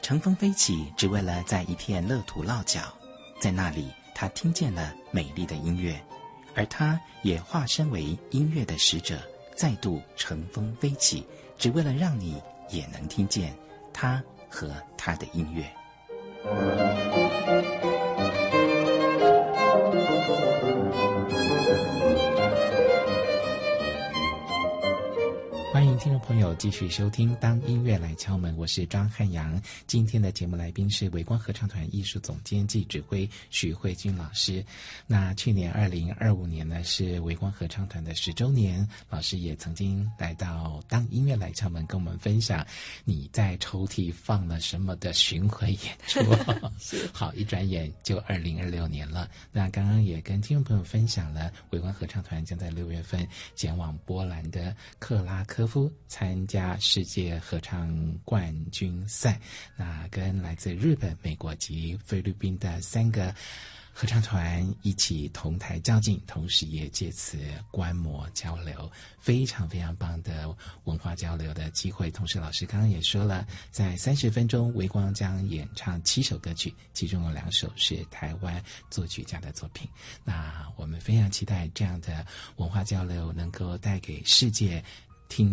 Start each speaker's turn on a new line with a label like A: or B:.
A: 乘风飞起，只为了在一片乐土落脚。在那里，他听见了美丽的音乐，而他也化身为音乐的使者，再度乘风飞起，只为了让你也能听见他和他的音乐。欢迎听众朋友继续收听当音乐来敲门，我是张汉阳。今天的节目来宾是微光合唱团艺术总监暨指挥许慧君老师。那去年2025年呢是微光合唱团的10周年，老师也曾经来到当音乐来敲门，跟我们分享你在抽屉放了什么的巡回演出。好，一转眼就2026年了。那刚刚也跟听众朋友分享了微光合唱团将在6月份前往波兰的克拉科夫参加世界合唱冠军赛，那跟来自日本、美国及菲律宾的3个合唱团一起同台较劲，同时也借此观摩交流，非常非常棒的文化交流的机会。同时老师刚刚也说了，在30分钟微光将演唱7首歌曲，其中有2首是台湾作曲家的作品。那我们非常期待这样的文化交流能够带给世界